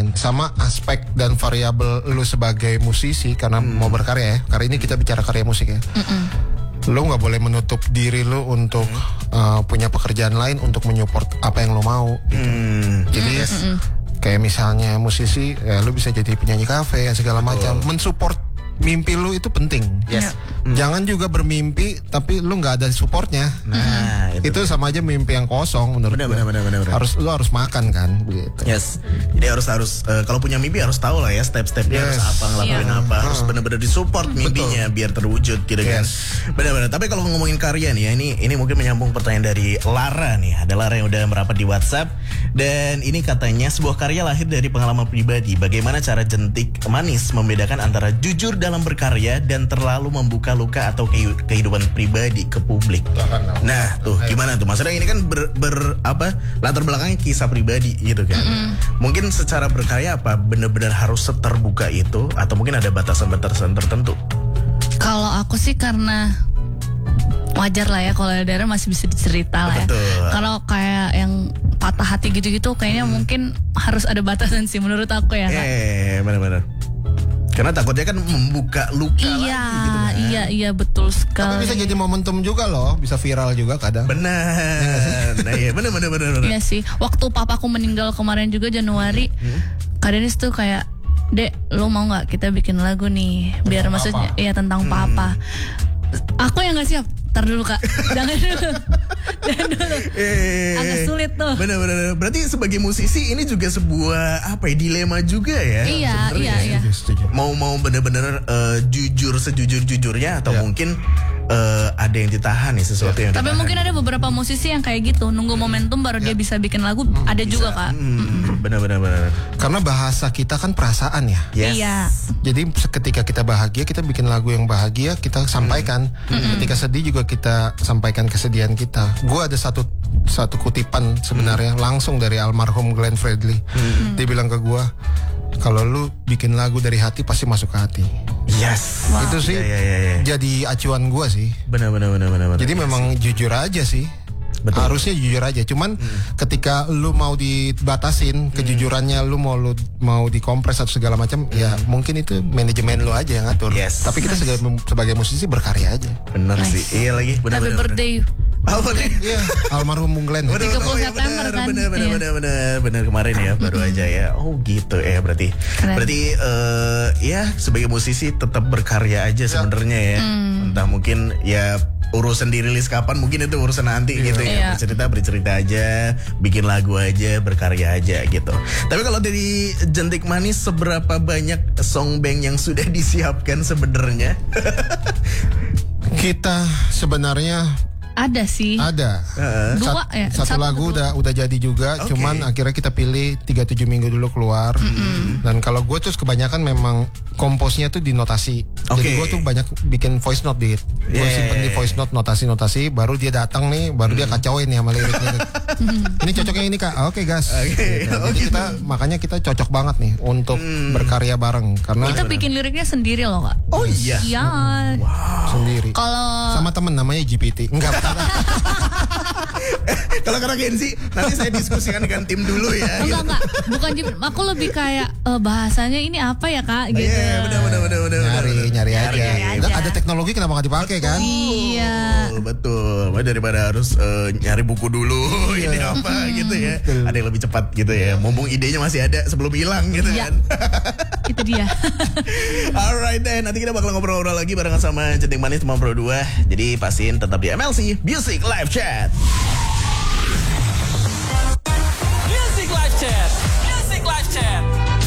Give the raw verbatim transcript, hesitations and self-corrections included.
lain. Sama aspek dan variabel lu sebagai musisi karena hmm. mau berkarya ya. Karena ini kita bicara karya musik ya. Mm-mm. Lu nggak boleh menutup diri lu untuk hmm. uh, punya pekerjaan lain untuk menyupport apa yang lu mau. Gitu. Hmm. Jadi mm-mm. kayak misalnya musisi, ya lu bisa jadi penyanyi kafe segala macam. Mensupport mimpi lu itu penting. Yes. Hmm. Jangan juga bermimpi tapi lu nggak ada supportnya. Nah, itu, itu sama aja mimpi yang kosong menurut bener, gue. Bener, bener, bener, bener. Harus lu harus makan kan, begitu. Yes. Jadi harus harus uh, kalau punya mimpi harus tahu lah ya step-stepnya yes. harus apa ngelakuin yeah. apa, harus uh. benar-benar disupport mimpinya biar terwujud gitu yes. kan. Benar-benar. Tapi kalau ngomongin karya nih ya, ini ini mungkin menyambung pertanyaan dari Lara nih. Ada Lara yang udah merapat di WhatsApp dan ini katanya sebuah karya lahir dari pengalaman pribadi. Bagaimana cara Jentik Manis membedakan antara jujur dalam berkarya dan terlalu membuka luka atau kehidupan pribadi ke publik. Nah, tuh gimana tuh? Maksudnya ini kan ber, ber apa? Latar belakangnya kisah pribadi gitu kan. Mm-hmm. Mungkin secara berkarya apa benar-benar harus seterbuka itu atau mungkin ada batasan-batasan tertentu? Kalau aku sih karena wajar lah ya kalau daerah masih bisa dicerita lah ya. Kalau kayak yang patah hati gitu-gitu kayaknya hmm. mungkin harus ada batasan sih menurut aku ya. Eh, benar-benar. Karena takutnya kan membuka luka iya, lagi gitu kan. Iya, iya betul sekali. Tapi bisa jadi momentum juga loh, bisa viral juga kadang. Benar. Nah, iya benar benar benar. Iya sih. Waktu papaku meninggal kemarin juga Januari, hmm? Kak Denis tuh kayak, "Dek, lo mau nggak kita bikin lagu nih biar tentang maksudnya iya tentang hmm. papa." Aku yang nggak siap. Ntar dulu Kak, jangan dulu. Jangan dulu. Eh, agak sulit tuh. Benar-benar. Berarti sebagai musisi ini juga sebuah apa ya dilema juga ya. Iya, iya, iya. Mau mau benar-benar uh, jujur sejujur-jujurnya atau yeah. mungkin uh, ada yang ditahan nih sesuatu yeah. yang. Tapi ditahan. mungkin ada beberapa musisi yang kayak gitu nunggu momentum baru yeah. dia bisa bikin lagu. Hmm, ada bisa. Juga Kak. Hmm, benar-benar. Benar. Karena bahasa kita kan perasaan ya. Yes. Iya. Jadi ketika kita bahagia kita bikin lagu yang bahagia kita sampaikan. Hmm. Ketika sedih juga kita sampaikan kesedihan kita. Gue ada satu satu kutipan sebenarnya hmm. langsung dari almarhum Glenn Fredly. Hmm. Dia bilang ke gue, kalau lu bikin lagu dari hati pasti masuk ke hati. Yes. Wow. Itu sih ya, ya, ya, ya. jadi acuan gue sih. Benar benar benar benar. Jadi memang jujur aja sih. Betul. Harusnya jujur aja. Cuman hmm. ketika lu mau dibatasin hmm. kejujurannya, lu mau lu mau dikompres atau segala macam, hmm. ya mungkin itu manajemen lu aja yang ngatur. Yes. Tapi kita sebagai, sebagai musisi berkarya aja. Bener nice. sih. Iya lagi. Benar benar. Happy birthday. Apa nih? Iya, almarhum Bung Glenn. tiga puluh September kan. Bener bener bener bener bener kemarin ya baru aja ya. Oh gitu ya berarti. Keren. Berarti uh, ya sebagai musisi tetap berkarya aja sebenarnya ya. Hmm. Entah mungkin ya urusan dirilis kapan mungkin itu urusan nanti yeah. gitu ya. Yeah. Bercerita bercerita aja, bikin lagu aja, berkarya aja gitu. Tapi kalau dari Jentik Manis seberapa banyak song bank yang sudah disiapkan sebenarnya? Kita sebenarnya ada sih. Ada. Uh, Dua Sat, ya. Satu, satu lagu udah udah jadi juga, okay. Cuman akhirnya kita pilih tiga puluh tujuh minggu dulu keluar. Mm-hmm. Dan kalau gue tuh kebanyakan memang komposnya tuh di notasi. Okay. Jadi gue tuh banyak bikin voice note di. Gue yeah. simpen di voice note notasi-notasi, baru dia datang nih, baru mm. dia kacauin nih sama liriknya. Ini cocoknya ini Kak. Oke, okay, gas. Okay. Gitu. Jadi kita makanya kita cocok banget nih untuk mm. berkarya bareng karena kita bikin liriknya sendiri loh Kak. Oh iya. Iya. Wow. Sendiri. Kalau sama temen namanya G P T. Enggak. Kalau kata Kenzi, nanti saya diskusikan dengan tim dulu ya. Enggak, enggak. Bukan Jim, aku lebih kayak uh, bahasanya ini apa ya Kak gitu. Iya, yeah, benar benar benar benar. Nyari, nyari, nyari aja. aja. Ada teknologi kenapa nggak dipakai kan? Iya. Betul, betul. Daripada harus uh, nyari buku dulu ini apa gitu ya. Ada yang lebih cepat gitu ya. Mumpung idenya masih ada sebelum hilang gitu ya. kan. Itu dia. Alright then, nanti kita bakal ngobrol-ngobrol lagi barengan sama Jentik Manis Pro dua. Jadi pastiin tetap di M L C Music Live Chat.